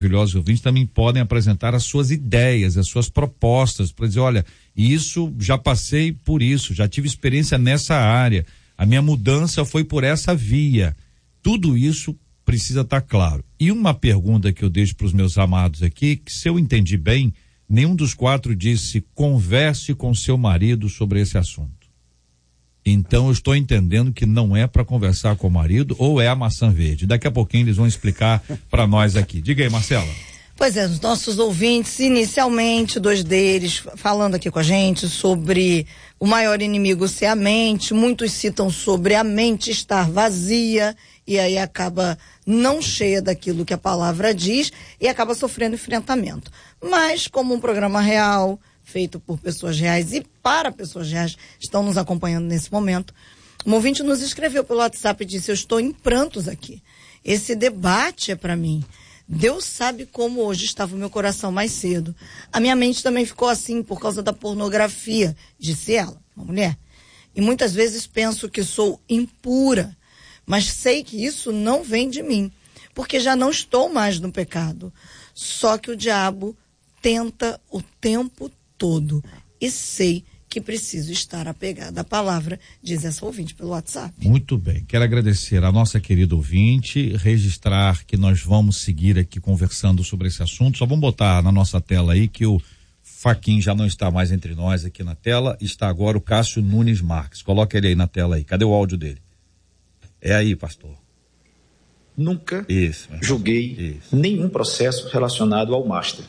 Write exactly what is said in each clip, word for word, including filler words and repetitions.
maravilhosos ouvintes também podem apresentar as suas ideias, as suas propostas, para dizer, olha, isso, já passei por isso, já tive experiência nessa área, a minha mudança foi por essa via. Tudo isso precisa estar claro. E uma pergunta que eu deixo para os meus amados aqui, que se eu entendi bem, nenhum dos quatro disse, converse com seu marido sobre esse assunto. Então eu estou entendendo que não é para conversar com o marido ou é a maçã verde. Daqui a pouquinho eles vão explicar para nós aqui. Diga aí, Marcela. Pois é, os nossos ouvintes, inicialmente, dois deles falando aqui com a gente sobre o maior inimigo ser a mente. Muitos citam sobre a mente estar vazia e aí acaba não cheia daquilo que a palavra diz e acaba sofrendo enfrentamento. Mas como um programa real, feito por pessoas reais e para pessoas reais, estão nos acompanhando nesse momento, um ouvinte nos escreveu pelo WhatsApp e disse, eu estou em prantos aqui. Esse debate é para mim. Deus sabe como hoje estava o meu coração mais cedo. A minha mente também ficou assim por causa da pornografia, disse ela, uma mulher. E muitas vezes penso que sou impura, mas sei que isso não vem de mim, porque já não estou mais no pecado. Só que o diabo tenta o tempo todo e sei que preciso estar apegada à palavra, diz essa ouvinte pelo WhatsApp. Muito bem, quero agradecer a nossa querida ouvinte, registrar que nós vamos seguir aqui conversando sobre esse assunto. Só vamos botar na nossa tela aí que o Faquin já não está mais entre nós aqui na tela, está agora o Cássio Nunes Marques. Coloca ele aí na tela aí, cadê o áudio dele? É aí, pastor. Nunca Isso, julguei Isso. nenhum processo relacionado ao master.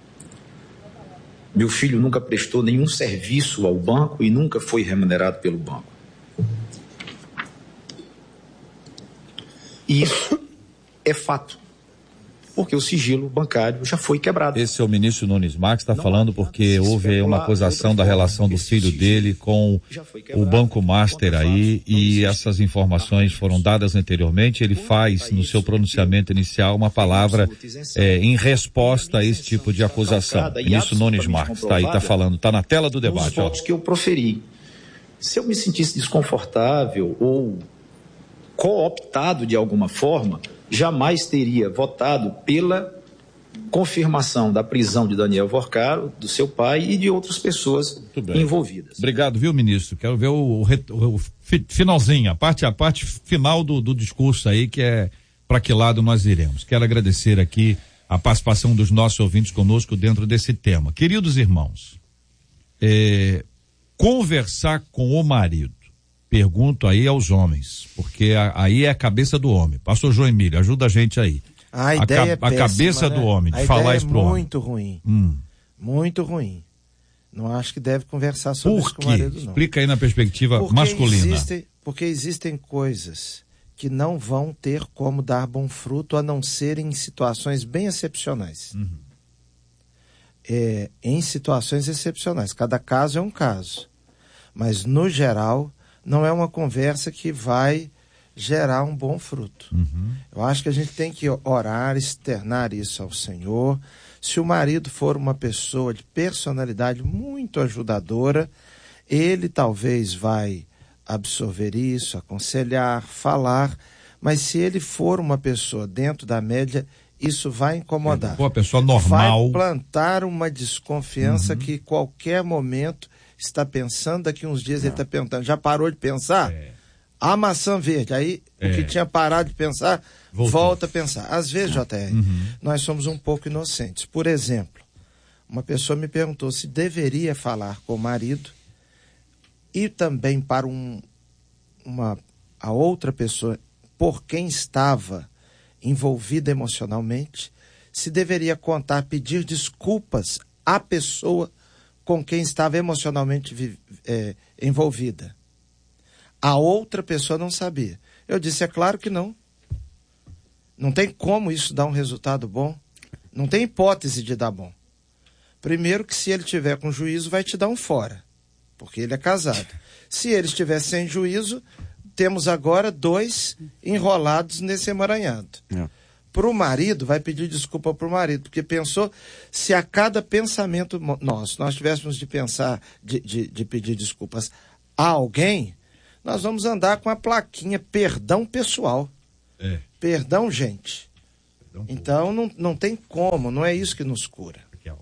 Meu filho nunca prestou nenhum serviço ao banco e nunca foi remunerado pelo banco. E isso é fato, porque o sigilo bancário já foi quebrado. Esse é o ministro Nunes Marques, está falando porque houve uma acusação da relação do filho dele com o Banco Master aí, e essas informações foram dadas anteriormente. Ele faz no seu pronunciamento inicial uma palavra é, em resposta a esse tipo de acusação. Ministro Nunes Marques está aí, está falando, está na tela do debate. Os votos que eu proferi. Se eu me sentisse desconfortável ou cooptado de alguma forma, jamais teria votado pela confirmação da prisão de Daniel Vorcaro, do seu pai e de outras pessoas envolvidas. Obrigado, viu, ministro? Quero ver o, o, o finalzinho, a parte, a parte final do, do discurso aí, que é para que lado nós iremos. Quero agradecer aqui a participação dos nossos ouvintes conosco dentro desse tema. Queridos irmãos, é, conversar com o marido, pergunto aí aos homens, porque a, aí é a cabeça do homem. Pastor João Emílio, ajuda a gente aí. A ideia a, é péssima, a cabeça né? do homem, de a falar ideia isso pro é homem. muito ruim. Hum. Muito ruim. Não acho que deve conversar sobre Por isso com o marido, não. Explica aí na perspectiva porque masculina. Existem, porque existem coisas que não vão ter como dar bom fruto, a não ser em situações bem excepcionais. Uhum. É, em situações excepcionais. Cada caso é um caso. Mas, no geral, não é uma conversa que vai gerar um bom fruto. Uhum. Eu acho que a gente tem que orar, externar isso ao Senhor. Se o marido for uma pessoa de personalidade muito ajudadora, ele talvez vai absorver isso, aconselhar, falar, mas se ele for uma pessoa dentro da média, isso vai incomodar. Uma pessoa normal. Vai plantar uma desconfiança uhum. que qualquer momento está pensando, daqui uns dias é. ele está perguntando, já parou de pensar? É. A maçã verde, aí é. o que tinha parado de pensar, Voltou. volta a pensar. Às vezes, J R, uhum. nós somos um pouco inocentes. Por exemplo, uma pessoa me perguntou se deveria falar com o marido e também para um, uma, a outra pessoa por quem estava envolvida emocionalmente, se deveria contar, pedir desculpas à pessoa com quem estava emocionalmente é, envolvida. A outra pessoa não sabia. Eu disse, é claro que não. Não tem como isso dar um resultado bom. Não tem hipótese de dar bom. Primeiro que se ele tiver com juízo, vai te dar um fora, porque ele é casado. Se ele estiver sem juízo, temos agora dois enrolados nesse emaranhado. É. Para o marido, vai pedir desculpa para o marido, porque pensou, se a cada pensamento nosso, nós tivéssemos de pensar, de, de, de pedir desculpas a alguém, nós vamos andar com a plaquinha, perdão pessoal. É. Perdão, gente. Então não, não tem como, não é isso que nos cura.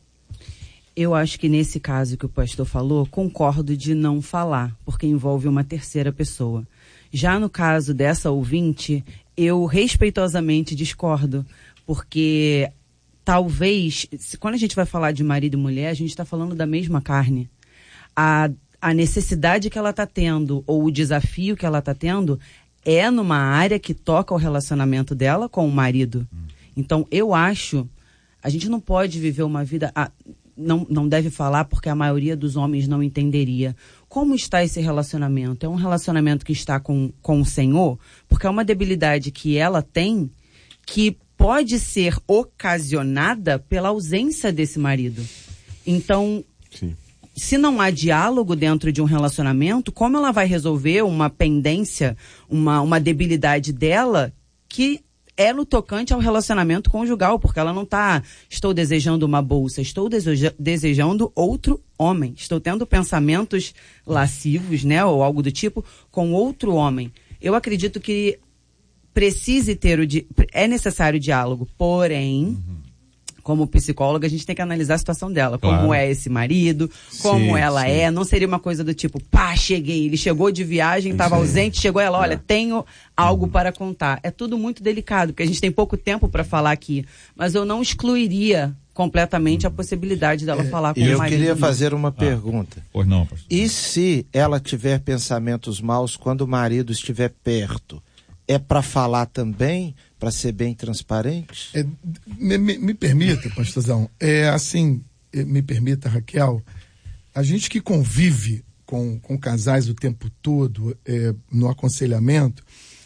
Eu acho que nesse caso que o pastor falou, concordo de não falar, porque envolve uma terceira pessoa. Já no caso dessa ouvinte, eu respeitosamente discordo, porque talvez, quando a gente vai falar de marido e mulher, a gente está falando da mesma carne. A, a necessidade que ela está tendo, ou o desafio que ela está tendo, é numa área que toca o relacionamento dela com o marido. Hum. Então, eu acho, a gente não pode viver uma vida... A, Não, não deve falar porque a maioria dos homens não entenderia. Como está esse relacionamento? É um relacionamento que está com, com o Senhor? Porque é uma debilidade que ela tem que pode ser ocasionada pela ausência desse marido. Então, sim, se não há diálogo dentro de um relacionamento, como ela vai resolver uma pendência, uma, uma debilidade dela que... é no tocante ao relacionamento conjugal, porque ela não está, estou desejando uma bolsa, estou deseja, desejando outro homem, estou tendo pensamentos lascivos, né, ou algo do tipo, com outro homem. Eu acredito que precise ter o, di, é necessário o diálogo, porém, uhum, como psicóloga, a gente tem que analisar a situação dela, claro, como é esse marido, como sim, ela sim. é, não seria uma coisa do tipo, pá, cheguei, ele chegou de viagem, estava ausente, chegou ela, olha, é. tenho algo uhum. para contar. É tudo muito delicado, porque a gente tem pouco tempo para falar aqui, mas eu não excluiria completamente a possibilidade dela é, falar com o marido. Eu queria fazer uma ah, pergunta. Pois não, pastor. E se ela tiver pensamentos maus quando o marido estiver perto? É para falar também, para ser bem transparente? É, me, me, me permita, pastorzão, é assim, me permita, Raquel, a gente que convive com, com casais o tempo todo, é, no aconselhamento,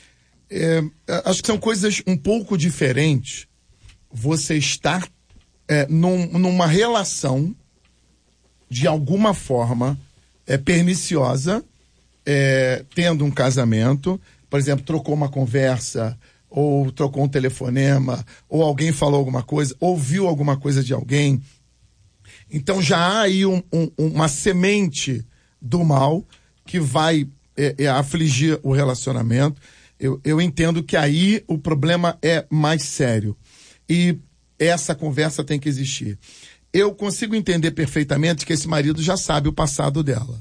é, acho que são coisas um pouco diferentes você estar é, num, numa relação de alguma forma é, perniciosa, é, tendo um casamento, por exemplo, trocou uma conversa, ou trocou um telefonema, ou alguém falou alguma coisa, ouviu alguma coisa de alguém. Então já há aí um, um, uma semente do mal que vai é, é, afligir o relacionamento. Eu, eu entendo que aí o problema é mais sério. E essa conversa tem que existir. Eu consigo entender perfeitamente que esse marido já sabe o passado dela.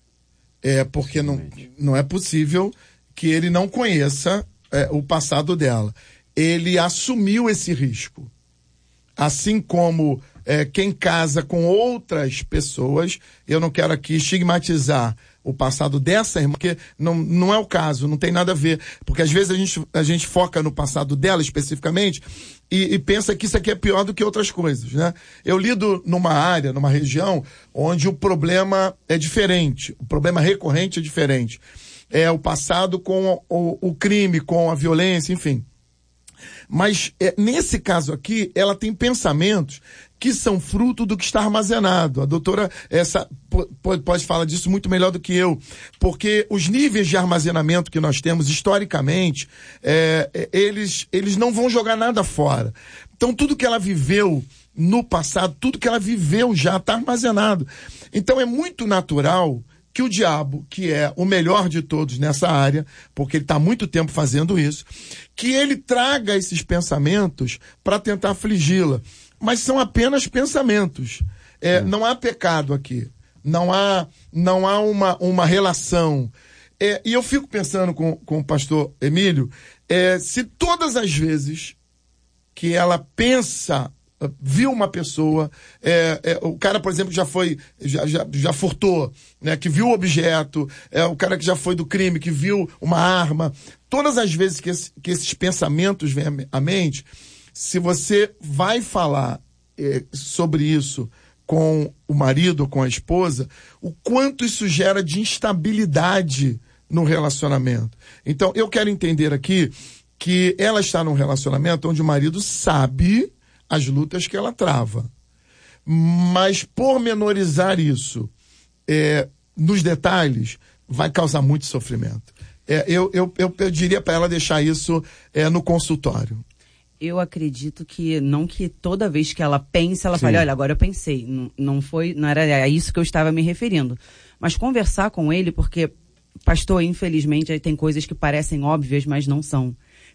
É porque não, não é possível que ele não conheça é, o passado dela. Ele assumiu esse risco. Assim como é, quem casa com outras pessoas, eu não quero aqui estigmatizar o passado dessa irmã, porque não, não é o caso, não tem nada a ver. Porque às vezes a gente, a gente foca no passado dela especificamente e, e pensa que isso aqui é pior do que outras coisas, né? Eu lido numa área, numa região, onde o problema é diferente, o problema recorrente é diferente. É o passado com o, o crime, com a violência, enfim. Mas é, nesse caso aqui, ela tem pensamentos que são fruto do que está armazenado. A doutora essa, pode, pode falar disso muito melhor do que eu, porque os níveis de armazenamento que nós temos historicamente, é, eles, eles não vão jogar nada fora. Então tudo que ela viveu no passado, tudo que ela viveu já está armazenado. Então é muito natural que o diabo, que é o melhor de todos nessa área, porque ele está há muito tempo fazendo isso, que ele traga esses pensamentos para tentar afligi-la. Mas são apenas pensamentos. É, é. Não há pecado aqui. Não há, não há uma, uma relação. É, e eu fico pensando com, com o pastor Emílio, é, se todas as vezes que ela pensa, viu uma pessoa, é, é, o cara, por exemplo, já foi, já, já, já furtou, né, que viu o objeto, é, o cara que já foi do crime, que viu uma arma, todas as vezes que, esse, que esses pensamentos vêm à mente, se você vai falar é, sobre isso com o marido ou com a esposa, o quanto isso gera de instabilidade no relacionamento. Então, eu quero entender aqui que ela está num relacionamento onde o marido sabe as lutas que ela trava. Mas pormenorizar isso é, nos detalhes vai causar muito sofrimento. É, eu, eu, eu pediria para ela deixar isso é, no consultório. Eu acredito que, não que toda vez que ela pensa, ela Sim. fale, olha, agora eu pensei. Não, não foi, não era a isso que eu estava me referindo. Mas conversar com ele, porque, pastor, infelizmente, aí tem coisas que parecem óbvias, mas não são.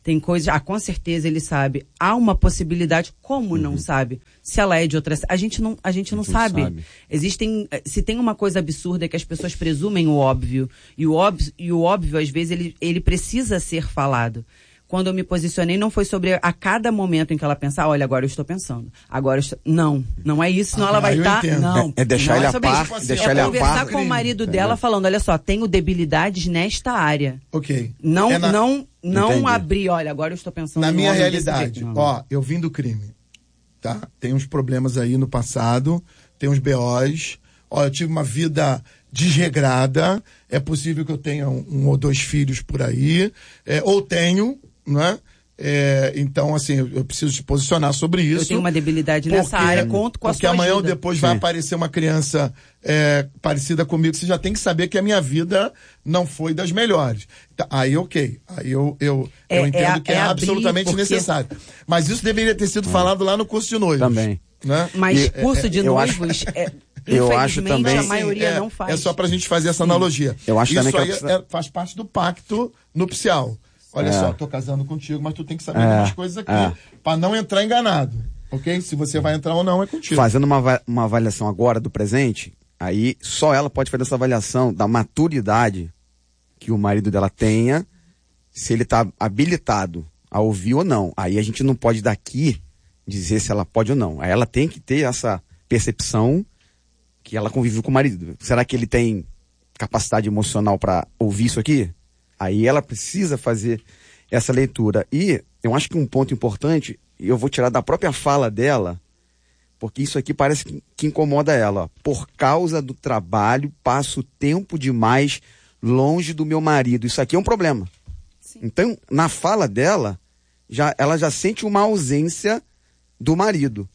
Tem coisas, ah, com certeza ele sabe. Há uma possibilidade, como uhum. não sabe? Se ela é de outra, a gente não, a gente não sabe. sabe. Existem, se tem uma coisa absurda é que as pessoas presumem o óbvio, e o óbvio, e o óbvio às vezes ele, ele precisa ser falado. Quando eu me posicionei, não foi sobre a cada momento em que ela pensar, olha, agora eu estou pensando. Agora eu estou... Não, não é isso, senão ah, ela vai estar... Tá... Não, é, é deixar ele a par. É deixar ele conversar com o marido dela, é. falando, olha só, tenho debilidades nesta área. Ok. Não, é na... não, não abrir, olha, agora eu estou pensando... Na minha realidade, ó, eu vim do crime, tá? Tem uns problemas aí no passado, tem uns B Os, ó, eu tive uma vida desregrada, é possível que eu tenha um, um ou dois filhos por aí, é, ou tenho... Não é? É, então, assim, eu, eu preciso te posicionar sobre isso. Eu tenho uma debilidade porque, nessa área, conto com a sua Porque amanhã ajuda. ou depois vai Sim. aparecer uma criança é, parecida comigo, você já tem que saber que a minha vida não foi das melhores. Então, aí, ok. Aí eu, eu, é, eu entendo é, que é, é absolutamente porque... necessário. Mas isso deveria ter sido falado lá no curso de noivos. Também. Né? Mas e, curso de é, noivos... Acho... É... Eu acho também. A maioria é, não faz. É só pra gente fazer essa Sim. analogia. Eu acho isso também aí que precisa... é, faz parte do pacto nupcial. Olha é. só, tô casando contigo, mas tu tem que saber é. algumas coisas aqui é. para não entrar enganado, ok? Se você vai entrar ou não, é contigo. Fazendo uma, uma avaliação agora do presente, aí só ela pode fazer essa avaliação da maturidade que o marido dela tenha, se ele tá habilitado a ouvir ou não. Aí a gente não pode daqui dizer se ela pode ou não. Aí ela tem que ter essa percepção que ela conviveu com o marido. Será que ele tem capacidade emocional para ouvir isso aqui? Aí ela precisa fazer essa leitura. E eu acho que um ponto importante, e eu vou tirar da própria fala dela, porque isso aqui parece que, que incomoda ela. Ó. Por causa do trabalho, passo tempo demais longe do meu marido. Isso aqui é um problema. Sim. Então, na fala dela, já, ela já sente uma ausência do marido.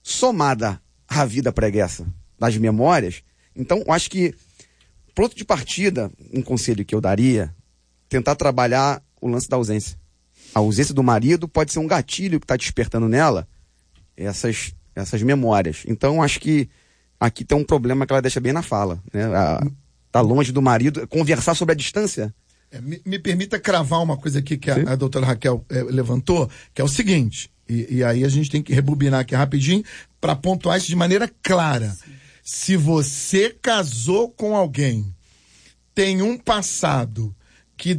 Somada à vida preguiça das memórias. Então, eu acho que, ponto de partida, um conselho que eu daria... tentar trabalhar o lance da ausência. A ausência do marido pode ser um gatilho que está despertando nela essas, essas memórias. Então, acho que aqui tem um problema que ela deixa bem na fala. Né? A, tá longe do marido. Conversar sobre a distância. É, me, me permita cravar uma coisa aqui que a, a doutora Raquel é, levantou, que é o seguinte, e, e aí a gente tem que rebobinar aqui rapidinho para pontuar isso de maneira clara. Sim. Se você casou com alguém, tem um passado que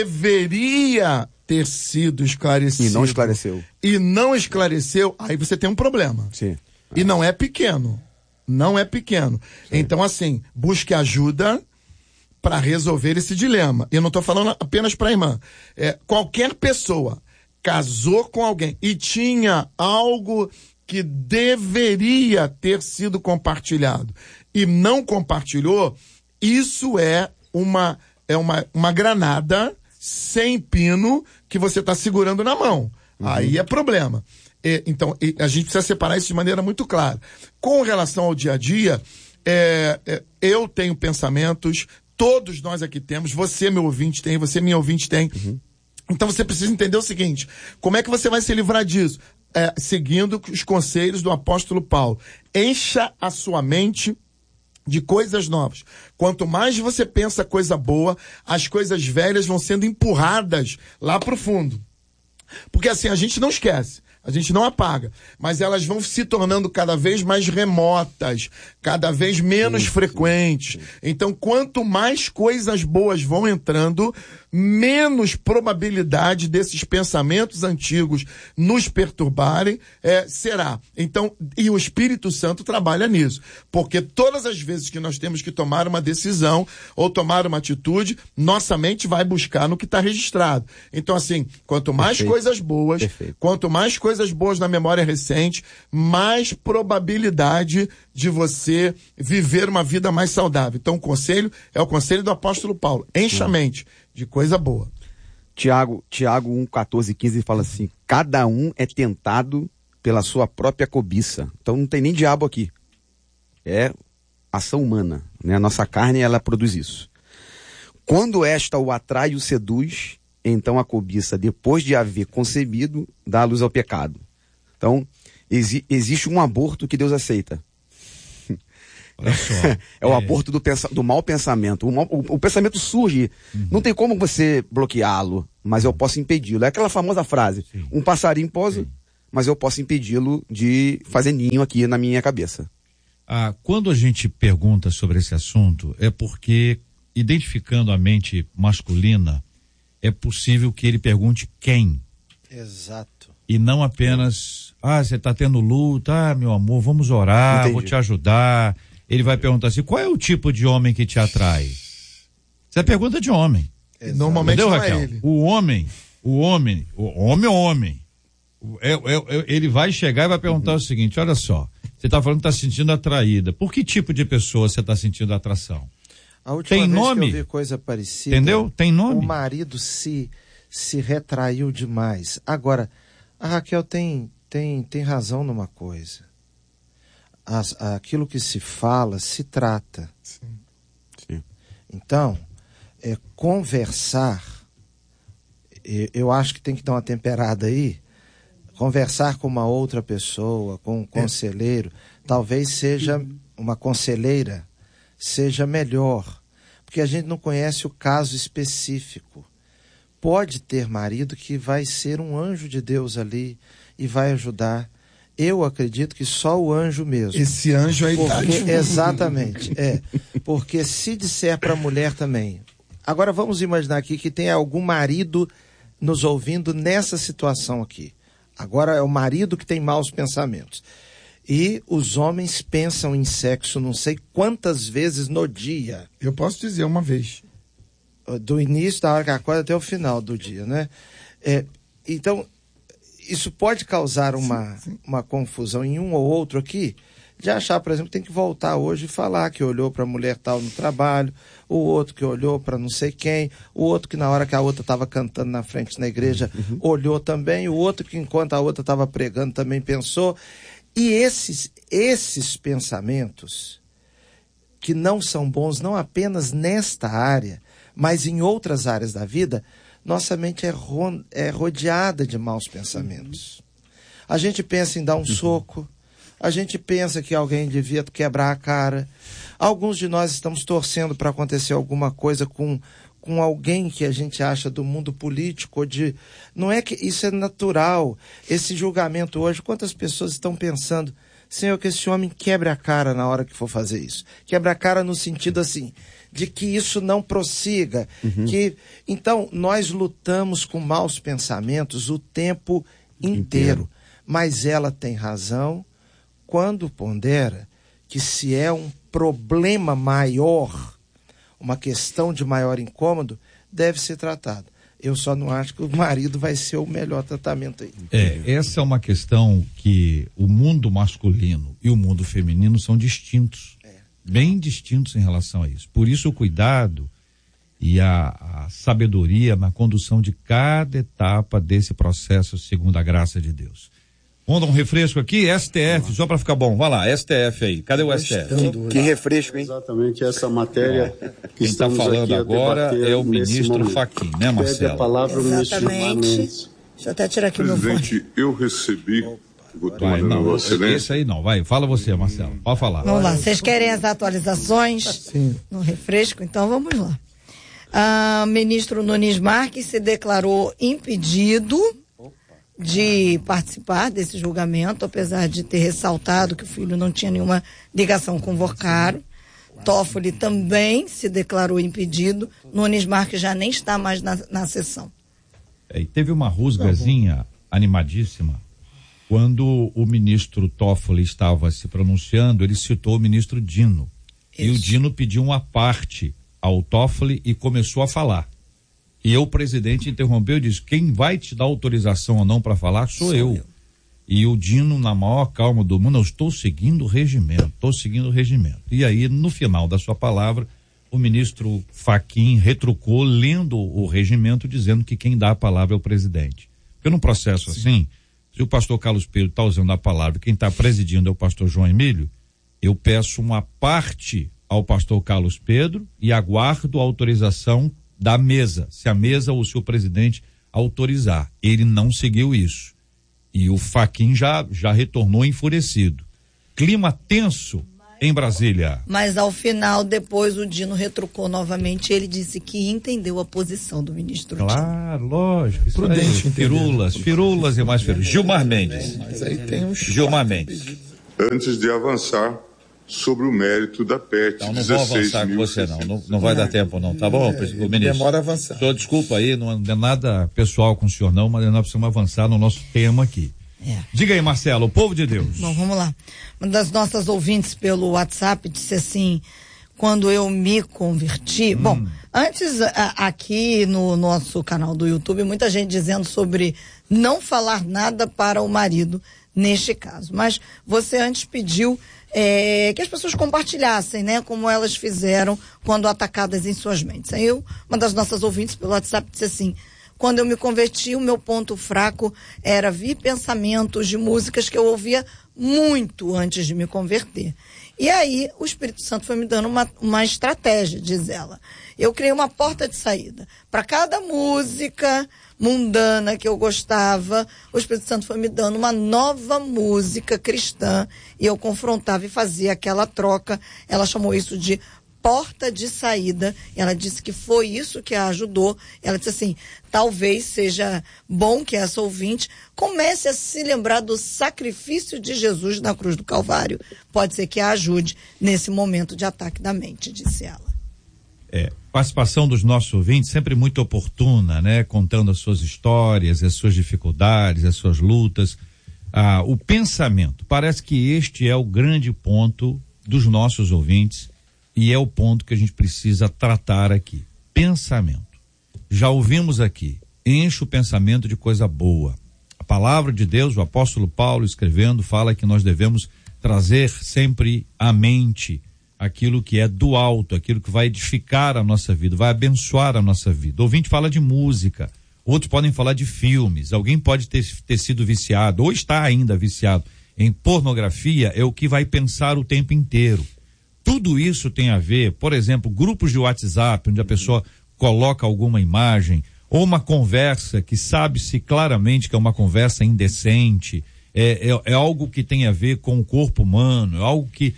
deveria ter sido esclarecido. E não esclareceu. E não esclareceu, aí você tem um problema. Sim. E não é pequeno. Não é pequeno. Sim. Então, assim, busque ajuda para resolver esse dilema. Eu não estou falando apenas para a irmã. É, qualquer pessoa casou com alguém e tinha algo que deveria ter sido compartilhado e não compartilhou, isso é uma... é uma, uma granada sem pino que você está segurando na mão. Uhum. Aí é problema. E, então, e a gente precisa separar isso de maneira muito clara. Com relação ao dia a dia, é, é, eu tenho pensamentos, todos nós aqui temos, você, meu ouvinte, tem, você, minha ouvinte, tem. Uhum. Então você precisa entender o seguinte, como é que você vai se livrar disso? É, seguindo os conselhos do apóstolo Paulo. Encha a sua mente de coisas novas. Quanto mais você pensa coisa boa, as coisas velhas vão sendo empurradas lá pro fundo. Porque assim, a gente não esquece, a gente não apaga, mas elas vão se tornando cada vez mais remotas, cada vez menos sim, frequentes. Sim, sim. Então, quanto mais coisas boas vão entrando, menos probabilidade desses pensamentos antigos nos perturbarem é, será. Então, e o Espírito Santo trabalha nisso. Porque todas as vezes que nós temos que tomar uma decisão ou tomar uma atitude, nossa mente vai buscar no que está registrado. Então, assim, quanto mais Perfeito. coisas boas, Perfeito. quanto mais coisas boas na memória recente, mais probabilidade de você viver uma vida mais saudável. Então, o conselho é o conselho do apóstolo Paulo. Encha a mente de coisa boa. Tiago, Tiago um, catorze, quinze fala assim, cada um é tentado pela sua própria cobiça. Então não tem nem diabo aqui. É ação humana, né? A nossa carne, ela produz isso. Quando esta o atrai e o seduz, então a cobiça, depois de haver concebido, dá luz ao pecado. Então, exi- existe um aborto que Deus aceita. Olha só. é, é o aborto do, pensa, do mau pensamento. O, mal, o, o pensamento surge, uhum. não tem como você bloqueá-lo, mas eu posso impedi-lo. É aquela famosa frase, Sim. um passarinho pousa, mas eu posso impedi-lo de fazer ninho aqui na minha cabeça. Ah, quando a gente pergunta sobre esse assunto, é porque, identificando a mente masculina, é possível que ele pergunte quem. Exato. E não apenas, ah, você está tendo luta, ah, meu amor, vamos orar, Entendi. Vou te ajudar. Ele vai perguntar assim, qual é o tipo de homem que te atrai? Isso é pergunta de homem. Exato. Normalmente Entendeu, não Raquel? é ele. O homem, o homem, o homem é homem. É, é, é, ele vai chegar e vai perguntar uhum. o seguinte, olha só, você está falando que está se sentindo atraída. Por que tipo de pessoa você está sentindo atração? A última Tem vez nome? que eu vi coisa parecida. Entendeu? Tem nome? O marido se, se retraiu demais. Agora, a Raquel tem, tem, tem razão numa coisa. As, aquilo que se fala, se trata. Sim. Sim. Então, é, conversar, eu, eu acho que tem que dar uma temperada aí. Conversar com uma outra pessoa, com um conselheiro, é. talvez seja uma conselheira, seja melhor, porque a gente não conhece o caso específico. Pode ter marido que vai ser um anjo de Deus ali e vai ajudar. Eu acredito que só o anjo mesmo. Esse anjo aí tá. Exatamente, é. Porque se disser para a mulher também... Agora vamos imaginar aqui que tem algum marido nos ouvindo nessa situação aqui. Agora é o marido que tem maus pensamentos. E os homens pensam em sexo não sei quantas vezes no dia. Eu posso dizer uma vez. Do início da hora que acorda até o final do dia, né? É, então, isso pode causar uma, sim, sim. uma confusão em um ou outro aqui, de achar, por exemplo, que tem que voltar hoje e falar que olhou para a mulher tal no trabalho, o outro que olhou para não sei quem, o outro que na hora que a outra estava cantando na frente na igreja uhum. olhou também, o outro que enquanto a outra estava pregando também pensou. E esses, esses pensamentos que não são bons, não apenas nesta área, mas em outras áreas da vida, nossa mente é, ro- é rodeada de maus pensamentos. A gente pensa em dar um soco, a gente pensa que alguém devia quebrar a cara. Alguns de nós estamos torcendo para acontecer alguma coisa com, com alguém que a gente acha do mundo político. De... Não é que isso é natural. Esse julgamento hoje, quantas pessoas estão pensando, Senhor, que esse homem quebre a cara na hora que for fazer isso. Quebra a cara no sentido assim, de que isso não prossiga. Uhum. Que... Então, nós lutamos com maus pensamentos o tempo inteiro. inteiro. Mas ela tem razão quando pondera que se é um problema maior, uma questão de maior incômodo, deve ser tratado. Eu só não acho que o marido vai ser o melhor tratamento aí. É, essa é uma questão que o mundo masculino e o mundo feminino são distintos, é. bem distintos em relação a isso. Por isso o cuidado e a, a sabedoria na condução de cada etapa desse processo segundo a graça de Deus. Vamos dar um refresco aqui, S T F, só para ficar bom. Vai lá, S T F aí. Cadê o S T F? Que, que refresco, hein? Exatamente essa matéria. Quem está falando agora é o ministro Fachin, né, Marcelo? Pede a palavra o ministro Exatamente. Deixa eu até tirar aqui o meu fone. Presidente, eu recebi... Vai, não, esse aí não, vai, fala você, Marcelo, pode falar. Vamos lá, vocês querem as atualizações Sim. no refresco? Então vamos lá. Ah, ministro Nunes Marques se declarou impedido de participar desse julgamento, apesar de ter ressaltado que o filho não tinha nenhuma ligação com o Vorcaro. Toffoli também se declarou impedido. Nunes Marques já nem está mais na, na sessão. É, e teve uma rusgazinha animadíssima quando o ministro Toffoli estava se pronunciando, ele citou o ministro Dino. Isso. E o Dino pediu uma parte ao Toffoli e começou a falar. E eu, o presidente, interrompeu e disse, quem vai te dar autorização ou não para falar sou, sou eu. eu. E o Dino, na maior calma do mundo, eu estou seguindo o regimento, estou seguindo o regimento. E aí, no final da sua palavra, o ministro Fachin retrucou, lendo o regimento, dizendo que quem dá a palavra é o presidente. Porque num processo Sim. assim, se o pastor Carlos Pedro está usando a palavra, quem está presidindo é o pastor João Emílio, eu peço uma parte ao pastor Carlos Pedro e aguardo a autorização da mesa, se a mesa ou se o presidente autorizar. Ele não seguiu isso. E o Fachin já, já retornou enfurecido. Clima tenso em Brasília. Mas ao final, depois o Dino retrucou novamente, ele disse que entendeu a posição do ministro Claro, Dino. lógico. Isso Prudente, aí, firulas, firulas e mais firulas. Gilmar Mendes. Mas aí tem um Gilmar Mendes. Antes de avançar sobre o mérito da P E T. Não, não vou avançar com você não, não, não vai dar tempo não, tá bom, é, ministro? Demora a avançar. Senhor, desculpa aí, não é nada pessoal com o senhor não, mas nós precisamos avançar no nosso tema aqui. É. Diga aí, Marcelo, o povo de Deus. Bom, vamos lá. Uma das nossas ouvintes pelo WhatsApp disse assim, quando eu me converti, hum. bom, antes a, aqui no nosso canal do YouTube, muita gente dizendo sobre não falar nada para o marido neste caso, mas você antes pediu É, que as pessoas compartilhassem, né, como elas fizeram quando atacadas em suas mentes. Aí eu, uma das nossas ouvintes pelo WhatsApp disse assim, quando eu me converti, o meu ponto fraco era vir pensamentos de músicas que eu ouvia muito antes de me converter. E aí o Espírito Santo foi me dando uma, uma estratégia, diz ela. Eu criei uma porta de saída. Para cada música mundana que eu gostava, o Espírito Santo foi me dando uma nova música cristã e eu confrontava e fazia aquela troca. Ela chamou isso de porta de saída. Ela disse que foi isso que a ajudou. Ela disse assim, talvez seja bom que essa ouvinte comece a se lembrar do sacrifício de Jesus na cruz do Calvário. Pode ser que a ajude nesse momento de ataque da mente, disse ela. É, participação dos nossos ouvintes sempre muito oportuna, né? Contando as suas histórias, as suas dificuldades, as suas lutas. Ah, o pensamento, parece que este é o grande ponto dos nossos ouvintes e é o ponto que a gente precisa tratar aqui. Pensamento. Já ouvimos aqui, enche o pensamento de coisa boa. A palavra de Deus, o apóstolo Paulo escrevendo, fala que nós devemos trazer sempre à mente aquilo que é do alto, aquilo que vai edificar a nossa vida, vai abençoar a nossa vida. O ouvinte fala de música, outros podem falar de filmes, alguém pode ter, ter sido viciado, ou está ainda viciado em pornografia, é o que vai pensar o tempo inteiro. Tudo isso tem a ver, por exemplo, grupos de WhatsApp, onde a pessoa coloca alguma imagem, ou uma conversa que sabe-se claramente que é uma conversa indecente, É, é, é algo que tem a ver com o corpo humano, é algo que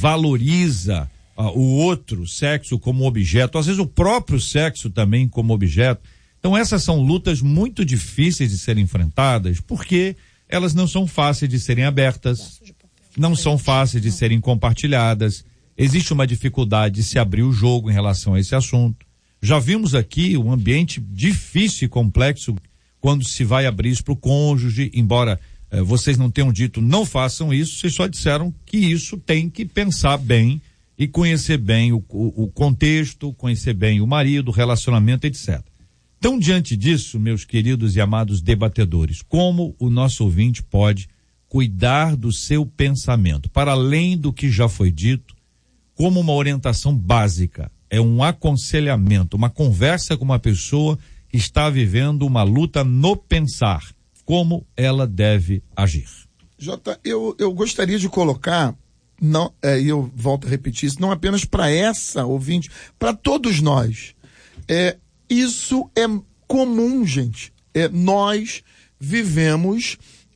valoriza uh, o outro sexo como objeto, às vezes o próprio sexo também como objeto. Então essas são lutas muito difíceis de serem enfrentadas, porque elas não são fáceis de serem abertas, não são fáceis de serem compartilhadas, existe uma dificuldade de se abrir o jogo em relação a esse assunto. Já vimos aqui um ambiente difícil e complexo quando se vai abrir isso para o cônjuge, embora Eh, vocês não tenham dito não façam isso, vocês só disseram que isso tem que pensar bem e conhecer bem o, o, o contexto, conhecer bem o marido, o relacionamento, etcétera. Então, diante disso, meus queridos e amados debatedores, como o nosso ouvinte pode cuidar do seu pensamento, para além do que já foi dito, como uma orientação básica, é um aconselhamento, uma conversa com uma pessoa que está vivendo uma luta no pensar, como ela deve agir. Jota, eu, eu gostaria de colocar, não, é, eu volto a repetir isso, não apenas para essa ouvinte, para todos nós. É, isso é comum, gente. É, nós vivemos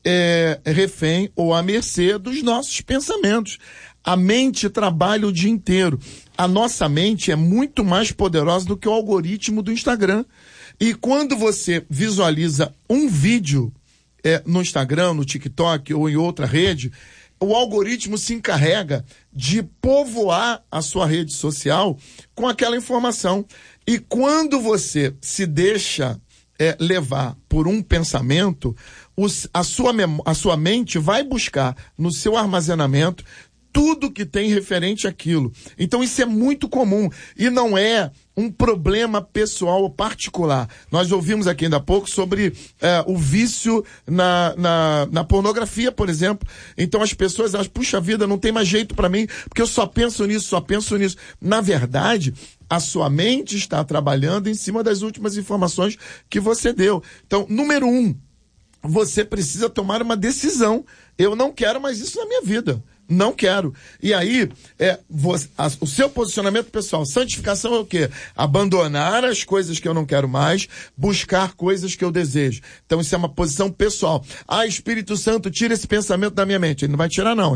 é, refém ou à mercê dos nossos pensamentos. A mente trabalha o dia inteiro. A nossa mente é muito mais poderosa do que o algoritmo do Instagram. E quando você visualiza um vídeo é, no Instagram, no TikTok ou em outra rede, o algoritmo se encarrega de povoar a sua rede social com aquela informação. E quando você se deixa é, levar por um pensamento, os, a, sua mem- a sua mente vai buscar no seu armazenamento tudo que tem referente àquilo. Então isso é muito comum e não é um problema pessoal ou particular. Nós ouvimos aqui ainda há pouco sobre é, o vício na, na, na pornografia, por exemplo. Então as pessoas acham, puxa vida, não tem mais jeito para mim, porque eu só penso nisso, só penso nisso. Na verdade, a sua mente está trabalhando em cima das últimas informações que você deu. Então, número um, você precisa tomar uma decisão. Eu não quero mais isso na minha vida. Não quero. E aí, é, você, a, o seu posicionamento pessoal, santificação é o quê? Abandonar as coisas que eu não quero mais, buscar coisas que eu desejo. Então isso é uma posição pessoal. Ah, Espírito Santo, tira esse pensamento da minha mente. Ele não vai tirar não, hein?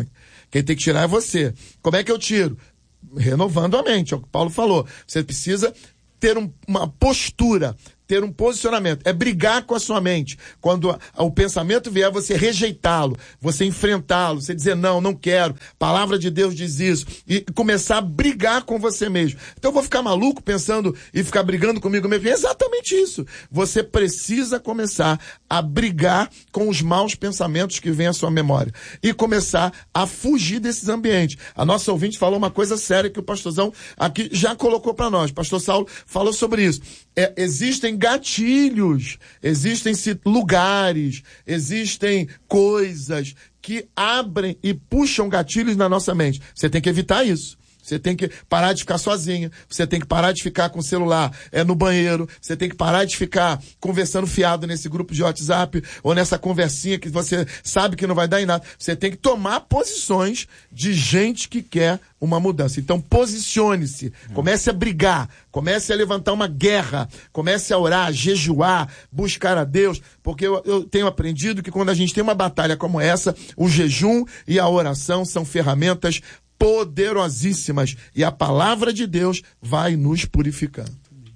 Quem tem que tirar é você. Como é que eu tiro? Renovando a mente, é o que o Paulo falou. Você precisa ter um, uma postura, ter um posicionamento, é brigar com a sua mente. Quando a, a, o pensamento vier, você rejeitá-lo, você enfrentá-lo, você dizer, não, não quero, palavra de Deus diz isso, e começar a brigar com você mesmo. Então eu vou ficar maluco pensando e ficar brigando comigo mesmo? É exatamente isso. Você precisa começar a brigar com os maus pensamentos que vêm à sua memória e começar a fugir desses ambientes. A nossa ouvinte falou uma coisa séria que o pastorzão aqui já colocou para nós. O pastor Saulo falou sobre isso. É, existem gatilhos, existem lugares, existem coisas que abrem e puxam gatilhos na nossa mente. Você tem que evitar isso. Você tem que parar de ficar sozinha, você tem que parar de ficar com o celular é, no banheiro, você tem que parar de ficar conversando fiado nesse grupo de WhatsApp ou nessa conversinha que você sabe que não vai dar em nada. Você tem que tomar posições de gente que quer uma mudança. Então posicione-se, comece a brigar, comece a levantar uma guerra, comece a orar, a jejuar, buscar a Deus, porque eu, eu tenho aprendido que quando a gente tem uma batalha como essa, o jejum e a oração são ferramentas poderosíssimas e a palavra de Deus vai nos purificando.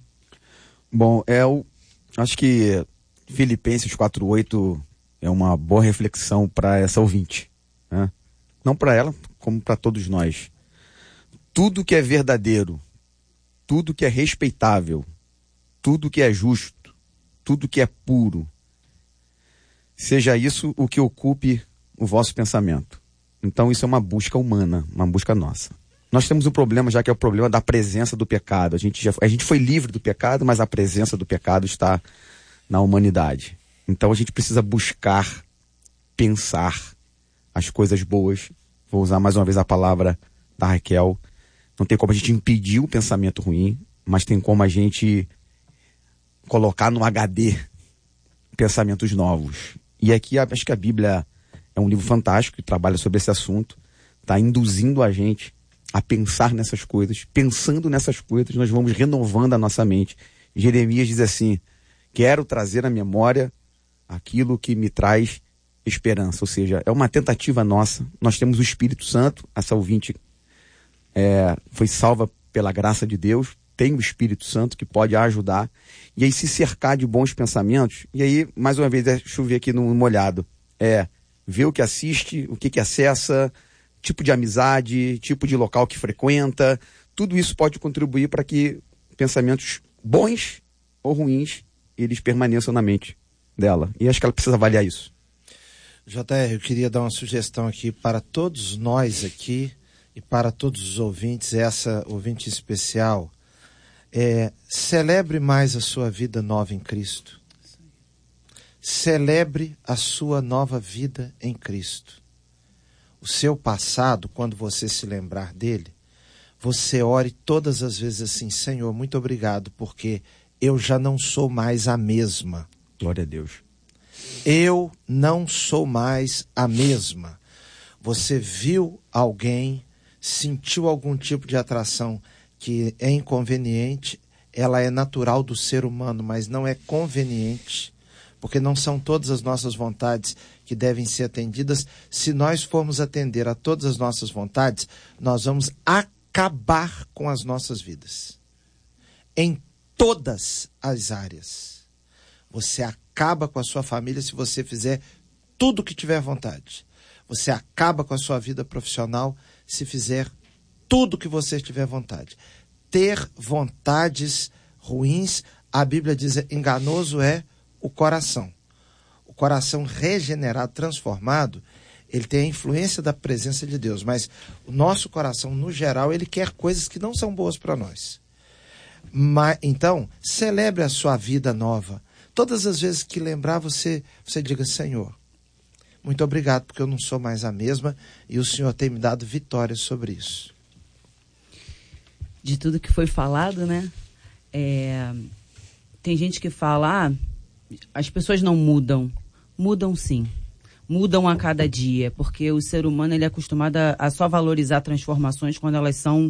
Bom, é o, acho que Filipenses quatro oito é uma boa reflexão para essa ouvinte, né? Não para ela, como para todos nós. Tudo que é verdadeiro, tudo que é respeitável, tudo que é justo, tudo que é puro, seja isso o que ocupe o vosso pensamento. Então isso é uma busca humana, uma busca nossa. Nós temos um problema já que é o problema da presença do pecado. A gente, já, a gente foi livre do pecado, mas a presença do pecado está na humanidade. Então a gente precisa buscar, pensar as coisas boas. Vou usar mais uma vez a palavra da Raquel. Não tem como a gente impedir o pensamento ruim, mas tem como a gente colocar no H D pensamentos novos. E aqui acho que a Bíblia é um livro fantástico que trabalha sobre esse assunto, está induzindo a gente a pensar nessas coisas. Pensando nessas coisas, nós vamos renovando a nossa mente. Jeremias diz assim, quero trazer à memória aquilo que me traz esperança. Ou seja, é uma tentativa nossa. Nós temos o Espírito Santo, essa ouvinte é, foi salva pela graça de Deus, tem o Espírito Santo que pode ajudar, e aí se cercar de bons pensamentos, e aí, mais uma vez, é chover aqui no molhado, é ver o que assiste, o que que acessa, tipo de amizade, tipo de local que frequenta, tudo isso pode contribuir para que pensamentos bons ou ruins, eles permaneçam na mente dela. E acho que ela precisa avaliar isso. J R, eu queria dar uma sugestão aqui para todos nós aqui e para todos os ouvintes, essa ouvinte especial, é, celebre mais a sua vida nova em Cristo. Celebre a sua nova vida em Cristo. O seu passado, quando você se lembrar dele, você ore todas as vezes assim, Senhor, muito obrigado, porque eu já não sou mais a mesma. Glória a Deus. Eu não sou mais a mesma. Você viu alguém, sentiu algum tipo de atração que é inconveniente, ela é natural do ser humano, mas não é conveniente, porque não são todas as nossas vontades que devem ser atendidas. Se nós formos atender a todas as nossas vontades, nós vamos acabar com as nossas vidas. Em todas as áreas. Você acaba com a sua família se você fizer tudo o que tiver vontade. Você acaba com a sua vida profissional se fizer tudo o que você tiver vontade. Ter vontades ruins, a Bíblia diz, enganoso é o coração. O coração regenerado, transformado, ele tem a influência da presença de Deus, mas o nosso coração, no geral, ele quer coisas que não são boas para nós. Mas, então, celebre a sua vida nova. Todas as vezes que lembrar, você, você diga, Senhor, muito obrigado, porque eu não sou mais a mesma e o Senhor tem me dado vitória sobre isso. De tudo que foi falado, né? É, tem gente que fala, ah, as pessoas não mudam. Mudam sim. Mudam a cada dia, porque o ser humano ele é acostumado a, a só valorizar transformações quando elas são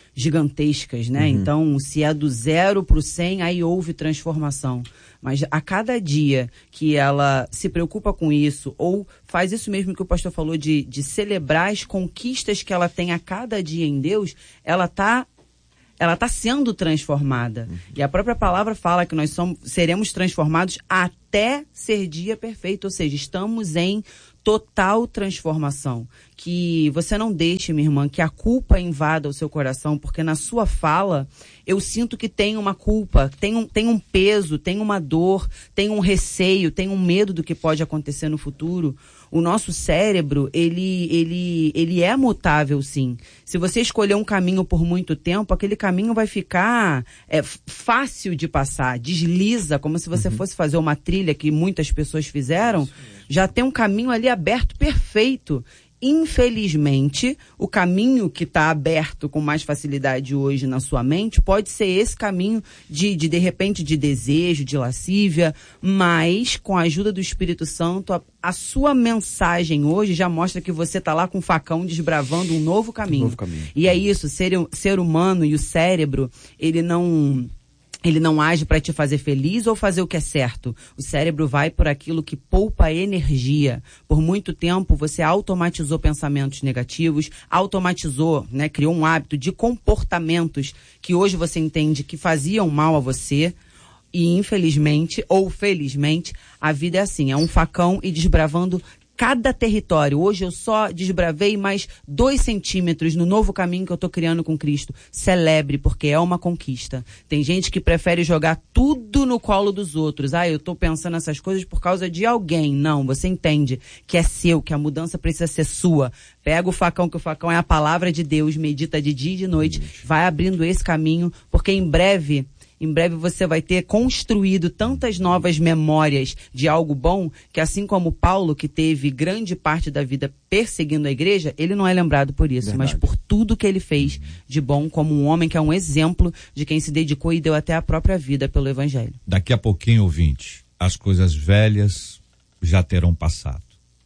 gigantescas, né? Uhum. Então, se é do zero para o cem, aí houve transformação. Mas a cada dia que ela se preocupa com isso, ou faz isso mesmo que o pastor falou, de, de celebrar as conquistas que ela tem a cada dia em Deus, ela está ela tá sendo transformada. Uhum. E a própria palavra fala que nós somos, seremos transformados até ser dia perfeito, ou seja, estamos em total transformação. Que você não deixe, minha irmã, que a culpa invada o seu coração, porque na sua fala eu sinto que tem uma culpa, tem um, tem um peso, tem uma dor, tem um receio, tem um medo do que pode acontecer no futuro. O nosso cérebro, ele, ele, ele é mutável, sim. Se você escolher um caminho por muito tempo, aquele caminho vai ficar é, fácil de passar, desliza, como se você uhum. fosse fazer uma trilha que muitas pessoas fizeram, já tem um caminho ali aberto perfeito. Infelizmente, o caminho que está aberto com mais facilidade hoje na sua mente pode ser esse caminho de, de, de repente, de desejo, de lascívia, mas com a ajuda do Espírito Santo, a, a sua mensagem hoje já mostra que você está lá com o facão desbravando um novo caminho. Um novo caminho. E é isso, ser, ser humano e o cérebro, ele não... Ele não age para te fazer feliz ou fazer o que é certo. O cérebro vai por aquilo que poupa energia. Por muito tempo você automatizou pensamentos negativos, automatizou, né, criou um hábito de comportamentos que hoje você entende que faziam mal a você. E infelizmente, ou felizmente, a vida é assim, é um facão e desbravando cada território. Hoje eu só desbravei mais dois centímetros no novo caminho que eu estou criando com Cristo. Celebre, porque é uma conquista. Tem gente que prefere jogar tudo no colo dos outros. Ah, eu estou pensando essas coisas por causa de alguém. Não, você entende que é seu, que a mudança precisa ser sua. Pega o facão, que o facão é a palavra de Deus, medita de dia e de noite, vai abrindo esse caminho, porque em breve... Em breve você vai ter construído tantas novas memórias de algo bom, que assim como Paulo, que teve grande parte da vida perseguindo a igreja, ele não é lembrado por isso, Verdade. Mas por tudo que ele fez de bom, como um homem que é um exemplo de quem se dedicou e deu até a própria vida pelo Evangelho. Daqui a pouquinho, ouvinte, as coisas velhas já terão passado.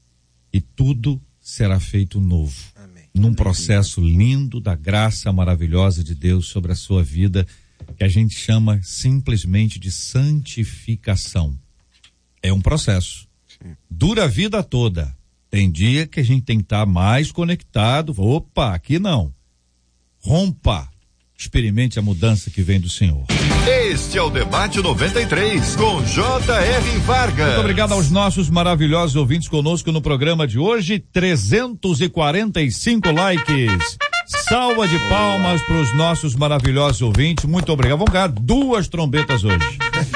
E tudo será feito novo. Amém. Num Amém. Processo lindo da graça maravilhosa de Deus sobre a sua vida, que a gente chama simplesmente de santificação. É um processo. Sim. Dura a vida toda. Tem dia que a gente tem que estar mais conectado. Opa, aqui não. Rompa. Experimente a mudança que vem do Senhor. Este é o Debate noventa e três, com J R Vargas. Muito obrigado aos nossos maravilhosos ouvintes conosco no programa de hoje. trezentos e quarenta e cinco likes. Salva de palmas para os nossos maravilhosos ouvintes. Muito obrigado. Vamos ganhar duas trombetas hoje.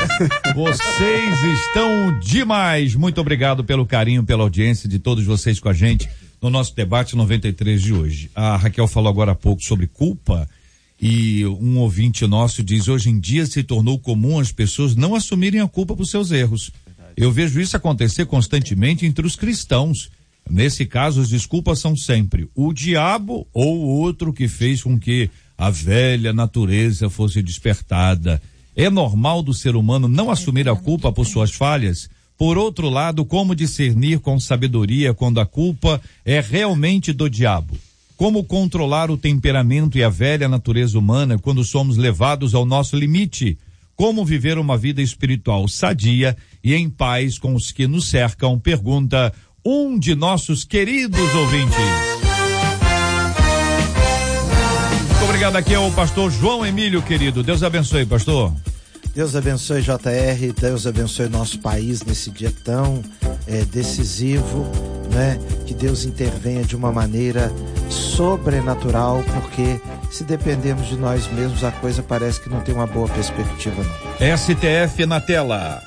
Vocês estão demais. Muito obrigado pelo carinho, pela audiência de todos vocês com a gente no nosso Debate noventa e três de hoje. A Raquel falou agora há pouco sobre culpa e um ouvinte nosso diz: hoje em dia se tornou comum as pessoas não assumirem a culpa por seus erros. Eu vejo isso acontecer constantemente entre os cristãos. Nesse caso, as desculpas são sempre o diabo ou o outro que fez com que a velha natureza fosse despertada. É normal do ser humano não assumir a culpa por suas falhas? Por outro lado, como discernir com sabedoria quando a culpa é realmente do diabo? Como controlar o temperamento e a velha natureza humana quando somos levados ao nosso limite? Como viver uma vida espiritual sadia e em paz com os que nos cercam? Pergunta um de nossos queridos ouvintes. Muito obrigado, aqui é o pastor João Emílio, querido. Deus abençoe, pastor. Deus abençoe, J R, Deus abençoe nosso país nesse dia tão é, decisivo, né? Que Deus intervenha de uma maneira sobrenatural, porque se dependermos de nós mesmos, a coisa parece que não tem uma boa perspectiva, não. S T F na tela.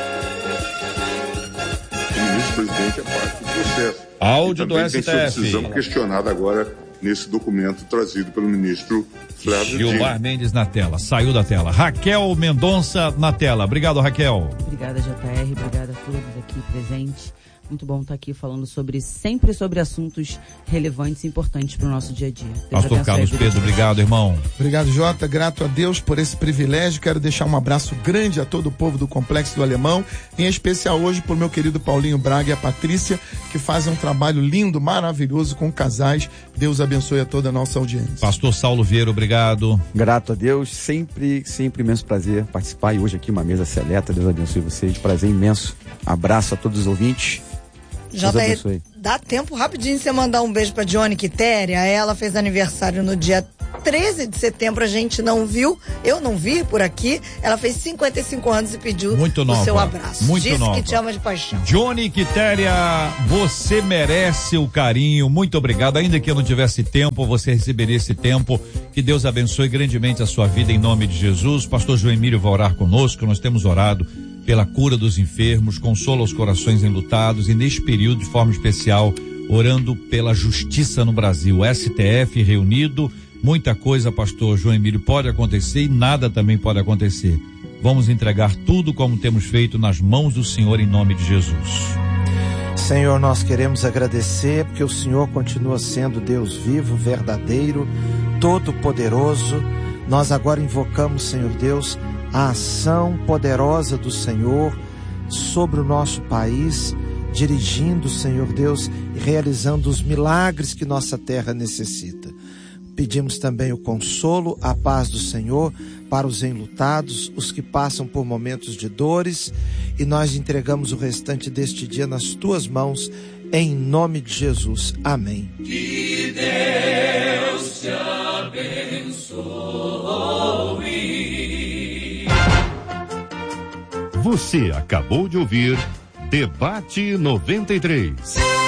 Presidente é parte do processo. Áudio do S T F. Tem sua decisão questionada agora nesse documento trazido pelo ministro Flávio Dino. Gilmar Mendes na tela, saiu da tela. Raquel Mendonça na tela. Obrigado, Raquel. Obrigada, J R, obrigada a todos aqui presentes. Muito bom estar aqui falando sobre, sempre sobre assuntos relevantes e importantes para o nosso dia a dia. Deus Pastor Carlos Pedro, obrigado, irmão. Obrigado, Jota. Grato a Deus por esse privilégio. Quero deixar um abraço grande a todo o povo do Complexo do Alemão, em especial hoje por meu querido Paulinho Braga e a Patrícia, que fazem um trabalho lindo, maravilhoso com casais. Deus abençoe a toda a nossa audiência. Pastor Saulo Vieira, obrigado. Grato a Deus, sempre, sempre imenso prazer participar, e hoje aqui uma mesa seleta. Deus abençoe vocês, prazer imenso. Abraço a todos os ouvintes. Já dá tempo rapidinho você mandar um beijo pra Johnny Quitéria. Ela fez aniversário no dia treze de setembro, a gente não viu, eu não vi por aqui. Ela fez cinquenta e cinco anos e pediu muito nova, o seu abraço. Muito Disse nova. que te ama de paixão. Johnny Quitéria, você merece o carinho, muito obrigado. Ainda que eu não tivesse tempo, você receberia esse tempo. Que Deus abençoe grandemente a sua vida em nome de Jesus. Pastor João Emílio vai orar conosco, nós temos orado pela cura dos enfermos, consola os corações enlutados e neste período de forma especial orando pela justiça no Brasil. S T F reunido, muita coisa, pastor João Emílio, pode acontecer e nada também pode acontecer. Vamos entregar tudo como temos feito nas mãos do Senhor em nome de Jesus. Senhor, nós queremos agradecer porque o Senhor continua sendo Deus vivo, verdadeiro, todo-poderoso. Nós agora invocamos, Senhor Deus, a ação poderosa do Senhor sobre o nosso país, dirigindo, Senhor Deus, e realizando os milagres que nossa terra necessita. Pedimos também o consolo, a paz do Senhor para os enlutados, os que passam por momentos de dores, e nós entregamos o restante deste dia nas tuas mãos, em nome de Jesus. Amém. Que Deus te abençoe. Você acabou de ouvir Debate noventa e três.